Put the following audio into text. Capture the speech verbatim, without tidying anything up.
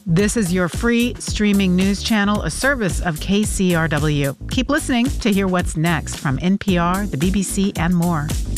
This is your free streaming news channel, a service of K C R W. Keep listening to hear what's next from N P R, the B B C, and more.